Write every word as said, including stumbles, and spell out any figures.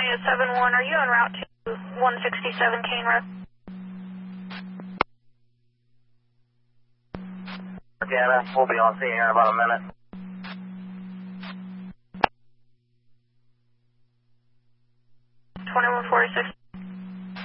California seven one, are you en route to one sixty-seven Kane Road? Okay, we'll be on scene here in about a minute.